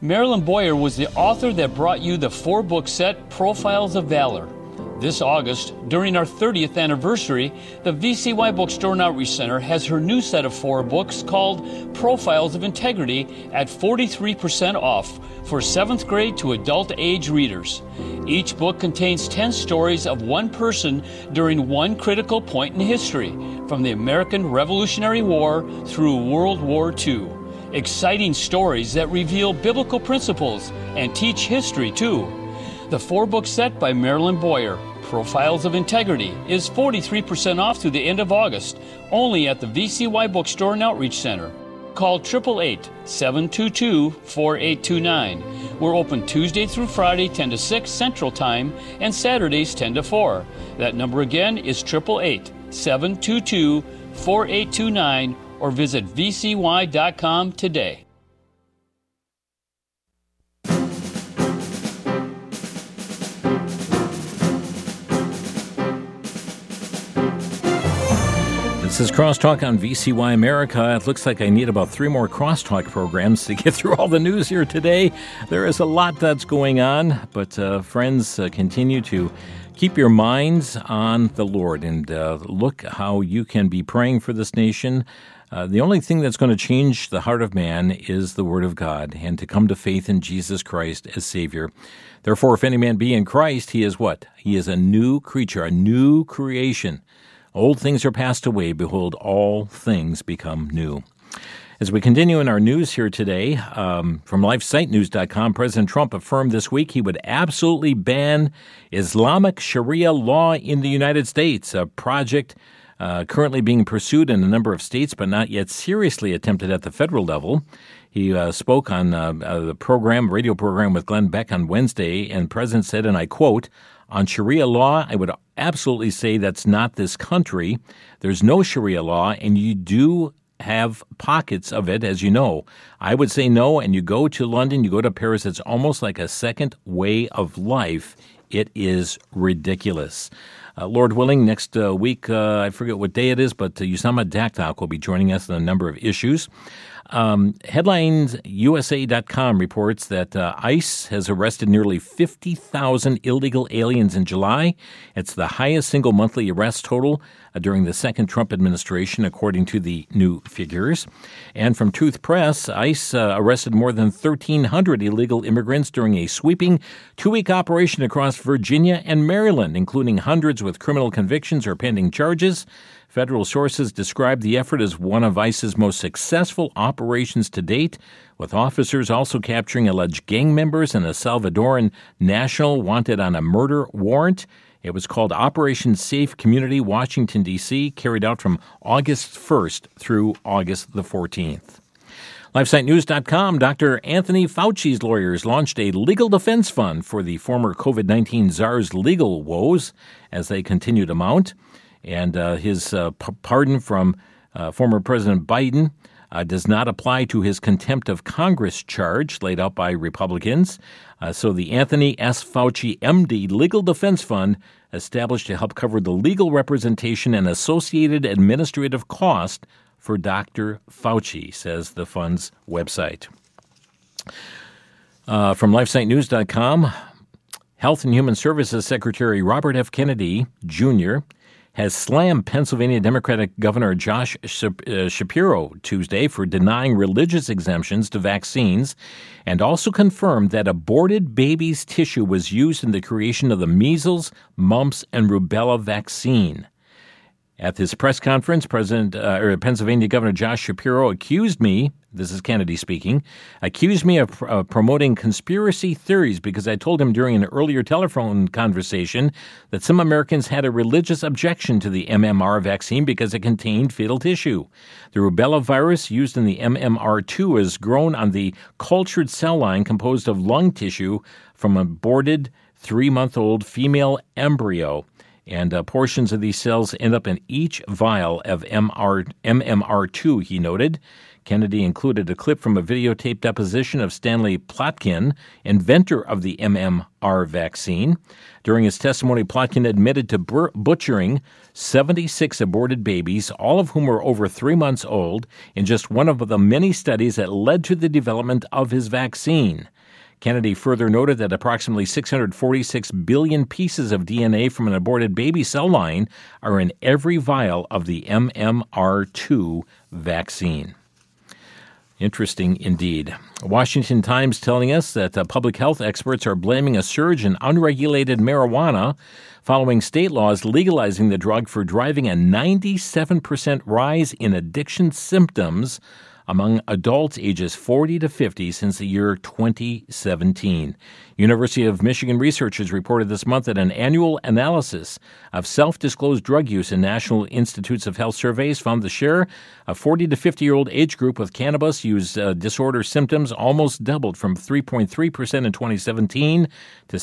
Marilyn Boyer was the author that brought you the 4-book set Profiles of Valor. This August, during our 30th anniversary, the VCY Bookstore and Outreach Center has her new set of 4 books called Profiles of Integrity at 43% off for 7th grade to adult age readers. Each book contains 10 stories of one person during one critical point in history, from the American Revolutionary War through World War II. Exciting stories that reveal biblical principles and teach history too. The 4-book set by Marilyn Boyer, Profiles of Integrity, is 43% off through the end of August, only at the VCY Bookstore and Outreach Center. Call 888-722-4829. We're open Tuesday through Friday, 10 to 6 Central Time, and Saturdays, 10 to 4. That number again is 888-722-4829, or visit vcy.com today. This is Crosstalk on VCY America. It looks like I need about 3 more Crosstalk programs to get through all the news here today. There is a lot that's going on, but friends, continue to keep your minds on the Lord and look how you can be praying for this nation. The only thing that's going to change the heart of man is the Word of God and to come to faith in Jesus Christ as Savior. Therefore, if any man be in Christ, he is what? He is a new creature, a new creation. Old things are passed away. Behold, all things become new. As we continue in our news here today, from LifeSiteNews.com, President Trump affirmed this week he would absolutely ban Islamic Sharia law in the United States, a project currently being pursued in a number of states, but not yet seriously attempted at the federal level. He spoke on the radio program with Glenn Beck on Wednesday, and the President said, and I quote, "On Sharia law, I would absolutely say that's not this country. There's no Sharia law, and you do have pockets of it, as you know. I would say no, and you go to London, you go to Paris, it's almost like a second way of life. It is ridiculous." Lord willing, next week, I forget what day it is, but Usama Daktak will be joining us on a number of issues. HeadlinesUSA.com reports that ICE has arrested nearly 50,000 illegal aliens in July. It's the highest single monthly arrest total during the second Trump administration, according to the new figures. And from Truth Press, ICE arrested more than 1,300 illegal immigrants during a sweeping 2-week operation across Virginia and Maryland, including hundreds with criminal convictions or pending charges. Federal sources describe the effort as one of ICE's most successful operations to date, with officers also capturing alleged gang members and a Salvadoran national wanted on a murder warrant. It was called Operation Safe Community, Washington, D.C., carried out from August 1st through August the 14th. LifeSiteNews.com, Dr. Anthony Fauci's lawyers launched a legal defense fund for the former COVID-19 czar's legal woes as they continue to mount. And his pardon from former President Biden does not apply to his contempt of Congress charge laid out by Republicans. So the Anthony S. Fauci, M.D. Legal Defense Fund, established to help cover the legal representation and associated administrative cost for Dr. Fauci, says the fund's website. From LifeSiteNews.com, Health and Human Services Secretary Robert F. Kennedy, Jr., has slammed Pennsylvania Democratic Governor Josh Shapiro Tuesday for denying religious exemptions to vaccines, and also confirmed that aborted babies' tissue was used in the creation of the measles, mumps, and rubella vaccine. At this press conference, Pennsylvania Governor Josh Shapiro accused me, this is Kennedy speaking, accused me of promoting conspiracy theories because I told him during an earlier telephone conversation that some Americans had a religious objection to the MMR vaccine because it contained fetal tissue. The rubella virus used in the MMR2 is grown on the cultured cell line composed of lung tissue from an aborted 3-month-old female embryo. And portions of these cells end up in each vial of MMR2, he noted. Kennedy included a clip from a videotaped deposition of Stanley Plotkin, inventor of the MMR vaccine. During his testimony, Plotkin admitted to butchering 76 aborted babies, all of whom were over 3 months old, in just one of the many studies that led to the development of his vaccine. Kennedy further noted that approximately 646 billion pieces of DNA from an aborted baby cell line are in every vial of the MMR2 vaccine. Interesting indeed. Washington Times telling us that public health experts are blaming a surge in unregulated marijuana following state laws legalizing the drug for driving a 97% rise in addiction symptoms among adults ages 40 to 50 since the year 2017. University of Michigan researchers reported this month that an annual analysis of self-disclosed drug use in National Institutes of Health surveys found the share of 40 to 50-year-old age group with cannabis use disorder symptoms almost doubled from 3.3% in 2017 to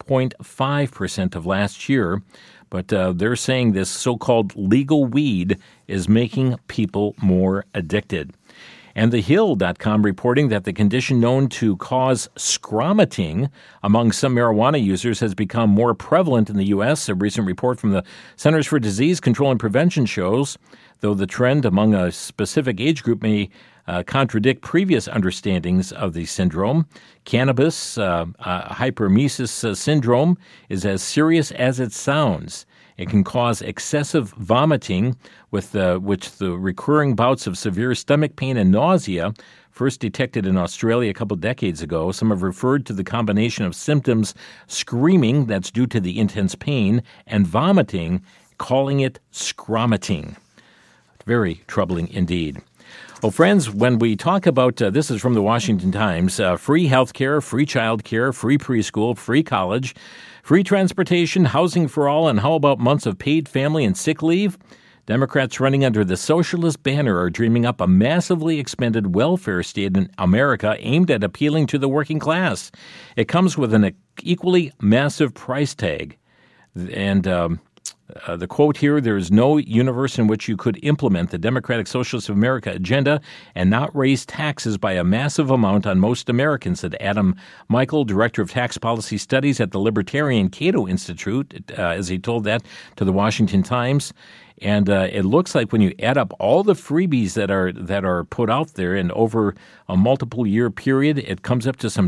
6.5% of last year. But they're saying this so-called legal weed is making people more addicted. And TheHill.com reporting that the condition known to cause scromating among some marijuana users has become more prevalent in the U.S. A recent report from the Centers for Disease Control and Prevention shows, though the trend among a specific age group may contradict previous understandings of the syndrome. Cannabis hyperemesis syndrome is as serious as it sounds. It can cause excessive vomiting, with which the recurring bouts of severe stomach pain and nausea, first detected in Australia a couple decades ago. Some have referred to the combination of symptoms screaming, that's due to the intense pain, and vomiting, calling it scromating. Very troubling indeed. Well, friends, when we talk about, this is from the Washington Times, free health care, free child care, free preschool, free college, free transportation, housing for all, and how about months of paid family and sick leave? Democrats running under the socialist banner are dreaming up a massively expanded welfare state in America aimed at appealing to the working class. It comes with an equally massive price tag. And the quote here, there is no universe in which you could implement the Democratic Socialists of America agenda and not raise taxes by a massive amount on most Americans, said Adam Michael, Director of Tax Policy Studies at the Libertarian Cato Institute, as he told that to the Washington Times. And it looks like when you add up all the freebies that are put out there and over a multiple year period, it comes up to some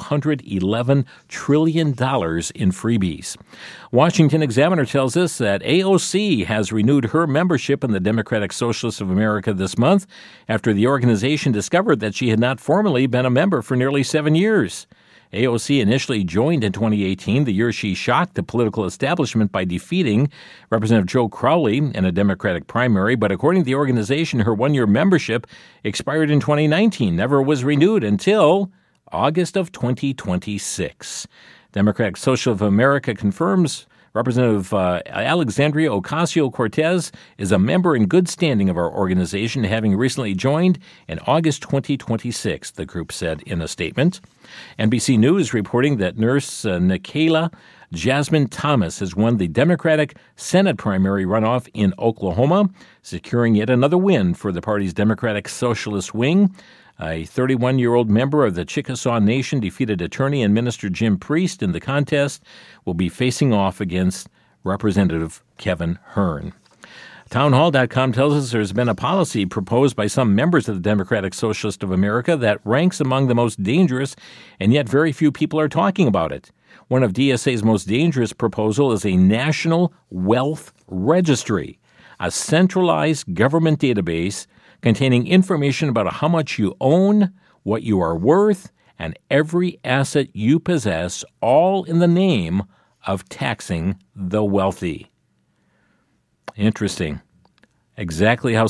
$211 trillion in freebies. Washington Examiner tells us that AOC has renewed her membership in the Democratic Socialists of America this month after the organization discovered that she had not formally been a member for nearly 7 years. AOC initially joined in 2018, the year she shocked the political establishment by defeating Representative Joe Crowley in a Democratic primary. But according to the organization, her one-year membership expired in 2019, never was renewed until August of 2026. Democratic Socialists of America confirms Representative Alexandria Ocasio-Cortez is a member in good standing of our organization, having recently joined in August 2026, the group said in a statement. NBC News reporting that nurse Nikayla Jasmine Thomas has won the Democratic Senate primary runoff in Oklahoma, securing yet another win for the party's Democratic Socialist wing. A 31-year-old member of the Chickasaw Nation defeated attorney and minister Jim Priest in the contest, will be facing off against Representative Kevin Hern. Townhall.com tells us there's been a policy proposed by some members of the Democratic Socialist of America that ranks among the most dangerous, and yet very few people are talking about it. One of DSA's most dangerous proposals is a national wealth registry, a centralized government database containing information about how much you own, what you are worth, and every asset you possess, all in the name of taxing the wealthy. Interesting. Exactly how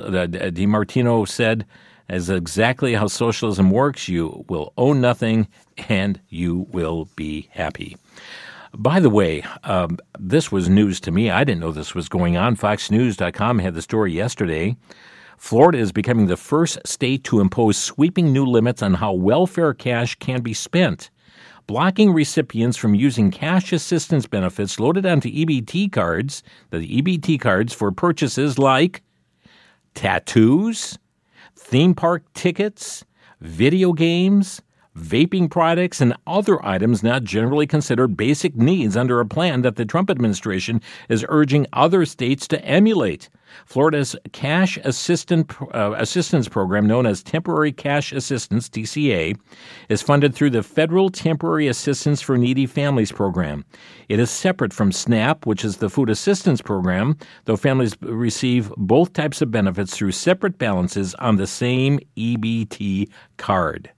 DiMartino said, as exactly how socialism works. You will own nothing and you will be happy. By the way, this was news to me. I didn't know this was going on. FoxNews.com had the story yesterday. Florida is becoming the first state to impose sweeping new limits on how welfare cash can be spent, blocking recipients from using cash assistance benefits loaded onto EBT cards, the EBT cards for purchases like tattoos, theme park tickets, video games, vaping products, and other items not generally considered basic needs under a plan that the Trump administration is urging other states to emulate. Florida's cash assistance program, known as Temporary Cash Assistance, TCA, is funded through the Federal Temporary Assistance for Needy Families program. It is separate from SNAP, which is the food assistance program, though families receive both types of benefits through separate balances on the same EBT card.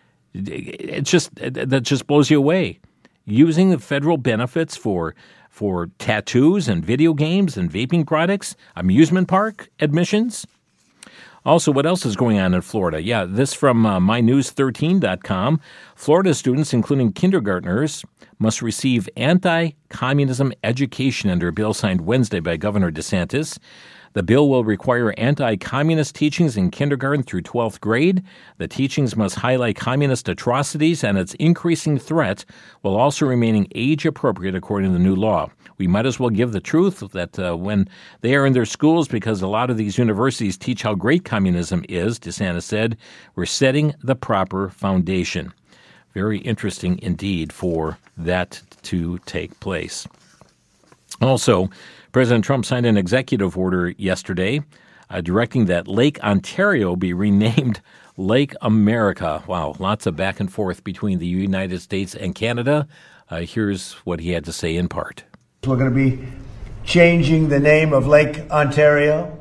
That just blows you away. Using the federal benefits for tattoos and video games and vaping products, amusement park admissions. Also, what else is going on in Florida? Yeah, this from mynews13.com. Florida students, including kindergartners, must receive anti-communism education under a bill signed Wednesday by Governor DeSantis. The bill will require anti-communist teachings in kindergarten through 12th grade. The teachings must highlight communist atrocities and its increasing threat, while also remaining age-appropriate according to the new law. We might as well give the truth that when they are in their schools, because a lot of these universities teach how great communism is, DeSantis said, we're setting the proper foundation. Very interesting indeed for that to take place. Also, President Trump signed an executive order yesterday directing that Lake Ontario be renamed Lake America. Wow, lots of back and forth between the United States and Canada. Here's what he had to say in part. We're going to be changing the name of Lake Ontario,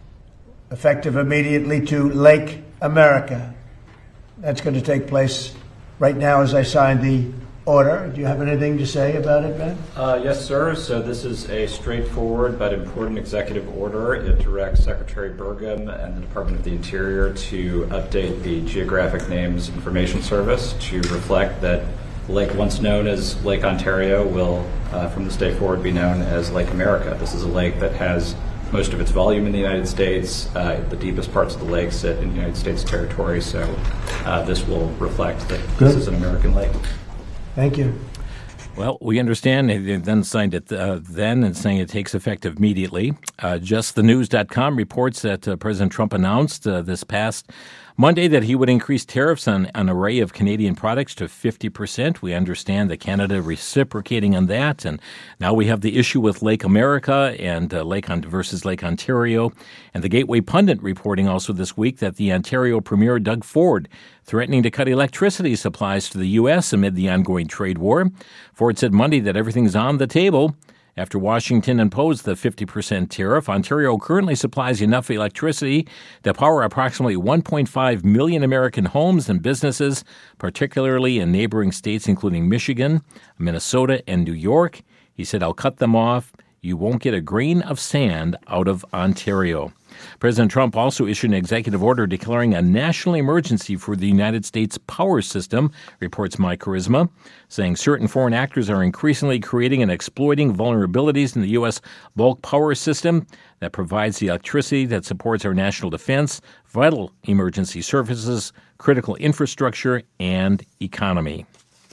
effective immediately, to Lake America. That's going to take place right now as I sign the order. Do you have anything to say about it, Ben? Yes, sir. So this is a straightforward but important executive order. It directs Secretary Burgum and the Department of the Interior to update the Geographic Names Information Service to reflect that the lake once known as Lake Ontario will, from this day forward, be known as Lake America. This is a lake that has most of its volume in the United States. The deepest parts of the lake sit in the United States territory, so this will reflect that this is an American lake. Thank you. Well, we understand they then signed it and saying it takes effect immediately. JustTheNews.com reports that President Trump announced this past Monday that he would increase tariffs on an array of Canadian products to 50%. We understand that Canada reciprocating on that. And now we have the issue with Lake America and versus Lake Ontario. And the Gateway Pundit reporting also this week that the Ontario Premier Doug Ford threatening to cut electricity supplies to the U.S. amid the ongoing trade war. Ford said Monday that everything's on the table. After Washington imposed the 50% tariff, Ontario currently supplies enough electricity to power approximately 1.5 million American homes and businesses, particularly in neighboring states including Michigan, Minnesota, and New York. He said, I'll cut them off. You won't get a grain of sand out of Ontario. President Trump also issued an executive order declaring a national emergency for the United States power system, reports My Charisma, saying certain foreign actors are increasingly creating and exploiting vulnerabilities in the U.S. bulk power system that provides the electricity that supports our national defense, vital emergency services, critical infrastructure, and economy.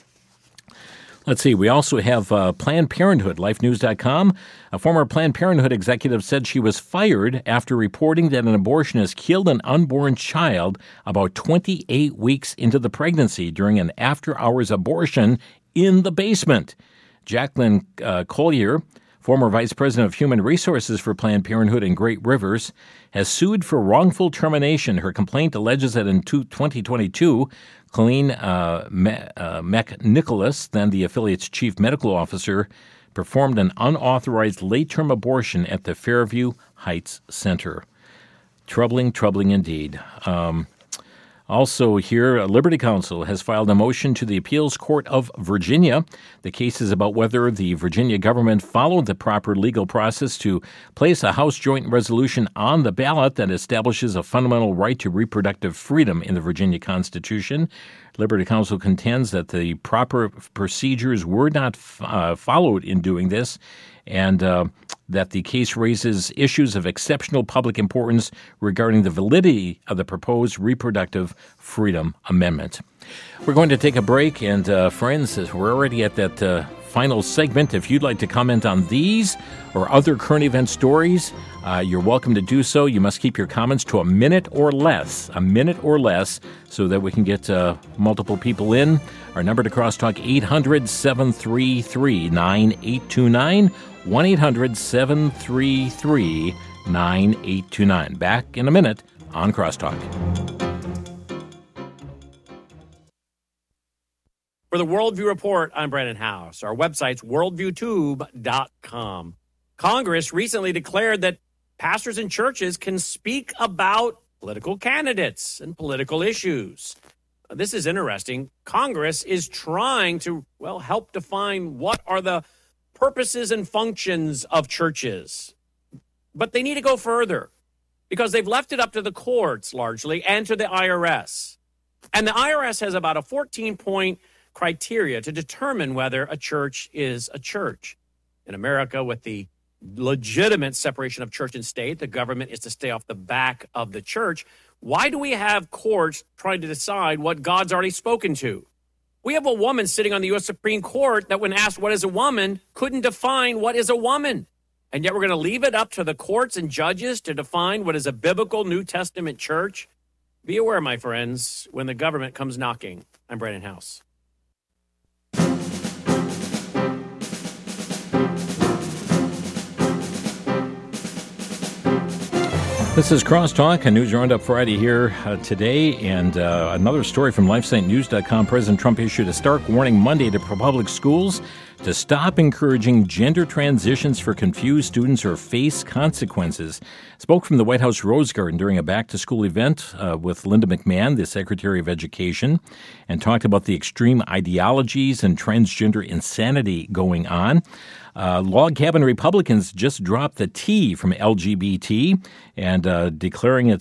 Let's see. We also have Planned Parenthood, lifenews.com. A former Planned Parenthood executive said she was fired after reporting that an abortionist killed an unborn child about 28 weeks into the pregnancy during an after-hours abortion in the basement. Jacqueline Collier, former vice president of human resources for Planned Parenthood in Great Rivers, has sued for wrongful termination. Her complaint alleges that in 2022, Colleen McNicholas, then the affiliate's chief medical officer, performed an unauthorized late-term abortion at the Fairview Heights Center. Troubling indeed. Also here, Liberty Counsel has filed a motion to the Appeals Court of Virginia. The case is about whether the Virginia government followed the proper legal process to place a House Joint Resolution on the ballot that establishes a fundamental right to reproductive freedom in the Virginia Constitution. Liberty Counsel contends that the proper procedures were not followed in doing this, and that the case raises issues of exceptional public importance regarding the validity of the proposed Reproductive Freedom Amendment. We're going to take a break, and friends, we're already at that final segment. If you'd like to comment on these or other current event stories, you're welcome to do so. You must keep your comments to a minute or less, so that we can get multiple people in. Our number to crosstalk, 800-733-9829, 1-800-733-9829. Back in a minute on Crosstalk. For the Worldview Report, I'm Brandon House. Our website's worldviewtube.com. Congress recently declared that pastors and churches can speak about political candidates and political issues. This is interesting. Congress is trying to, help define what are the purposes and functions of churches. But they need to go further because they've left it up to the courts largely and to the IRS. And the IRS has about a 14-point criteria to determine whether a church is a church. In America, with the legitimate separation of church and state, the government is to stay off the back of the church. Why do we have courts trying to decide what God's already spoken to? We have a woman sitting on the U.S. Supreme Court that, when asked what is a woman, couldn't define what is a woman. And yet we're going to leave it up to the courts and judges to define what is a biblical New Testament church. Be aware, my friends, when the government comes knocking. I'm Brandon House. This is Crosstalk, a news roundup Friday here today, and another story from LifeSiteNews.com. President Trump issued a stark warning Monday to public schools to stop encouraging gender transitions for confused students or face consequences. Spoke from the White House Rose Garden during a back-to-school event with Linda McMahon, the Secretary of Education, and talked about the extreme ideologies and transgender insanity going on. Log cabin Republicans just dropped the T from LGBT and declaring it